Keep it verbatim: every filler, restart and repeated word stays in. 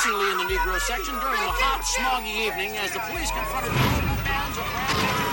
increasingly in the Negro section during the hot, smoggy evening as the police confronted the local bands of rap